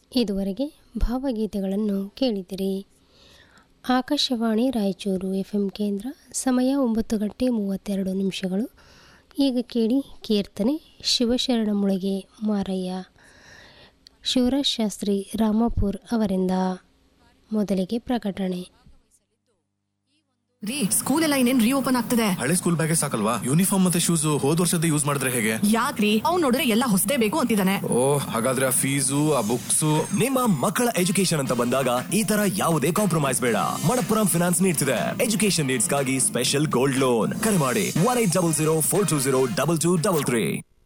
ಇದುವರೆಗೆ ಭಾವಗೀತೆಗಳನ್ನು ಕೇಳಿದಿರಿ. ಆಕಾಶವಾಣಿ ರಾಯಚೂರು FM ಕೇಂದ್ರ. ಸಮಯ 9:32. ಈಗ ಕೇಳಿ ಕೀರ್ತನೆ ಶಿವಶರಣ ಮುಳಗೆ ಮಾರಯ್ಯ, ಶಿವರಾಜ್ ಶಾಸ್ತ್ರಿ ರಾಮಾಪುರ್ ಅವರಿಂದ. ಮೊದಲಿಗೆ ಪ್ರಕಟಣೆ. ರೀ, ಸ್ಕೂಲ್ ಎಲ್ಲ ಇನ್ನೇನ್ ರೀಓಪನ್ ಆಗ್ತದೆ. ಹಳೆ ಸ್ಕೂಲ್ ಬ್ಯಾಗೇ ಸಾಕಲ್ವಾ? ಯೂನಿಫಾರ್ಮ್ ಮತ್ತೆ ಶೂಸ್ ಹೋದ್ ವರ್ಷದ ಯೂಸ್ ಮಾಡಿದ್ರೆ ಹೇಗೆ? ಯಾಕ್ರಿ, ಅವ್ನು ನೋಡಿದ್ರೆ ಎಲ್ಲ ಹೊಸದೇ ಬೇಕು ಅಂತಿದ್ದಾನೆ. ಹಾಗಾದ್ರೆ ಆ ಫೀಸು, ಆ ಬುಕ್ಸ್. ನಿಮ್ಮ ಮಕ್ಕಳ ಎಜುಕೇಶನ್ ಅಂತ ಬಂದಾಗ ಈ ತರ ಯಾವುದೇ ಕಾಂಪ್ರಮೈಸ್ ಬೇಡ. ಮಣಪ್ಪುರಂ ಫಿನಾನ್ಸ್ ನೀಡ್ತಿದೆ ಎಜುಕೇಶನ್ ನೀಡ್ಸ್ ಗಾಗಿ ಸ್ಪೆಷಲ್ ಗೋಲ್ಡ್ ಲೋನ್. ಕರೆ ಮಾಡಿ 1800 420 2233.